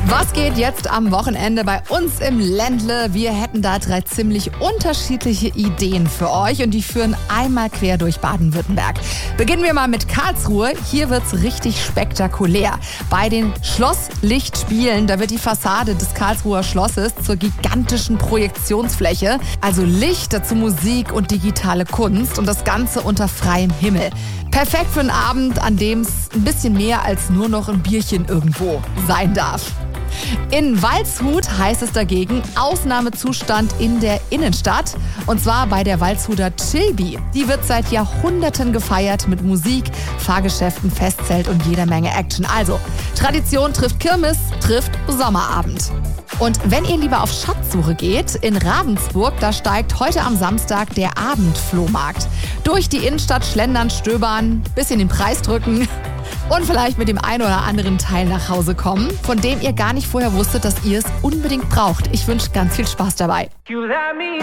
Was geht jetzt am Wochenende bei uns im Ländle? Wir hätten da 3 ziemlich unterschiedliche Ideen für euch und die führen einmal quer durch Baden-Württemberg. Beginnen wir mal mit Karlsruhe. Hier wird's richtig spektakulär. Bei den Schlosslichtspielen, da wird die Fassade des Karlsruher Schlosses zur gigantischen Projektionsfläche. Also Licht, dazu Musik und digitale Kunst und das Ganze unter freiem Himmel. Perfekt für einen Abend, an dem es ein bisschen mehr als nur noch ein Bierchen irgendwo sein darf. In Waldshut heißt es dagegen Ausnahmezustand in der Innenstadt. Und zwar bei der Waldshuter Chilbi. Die wird seit Jahrhunderten gefeiert mit Musik, Fahrgeschäften, Festzelt und jeder Menge Action. Also, Tradition trifft Kirmes, trifft Sommerabend. Und wenn ihr lieber auf Schatzsuche geht, in Ravensburg, da steigt heute am Samstag der Abendflohmarkt. Durch die Innenstadt schlendern, stöbern, bisschen den Preis drücken und vielleicht mit dem einen oder anderen Teil nach Hause kommen, von dem ihr gar nicht vorher wusstet, dass ihr es unbedingt braucht. Ich wünsche ganz viel Spaß dabei.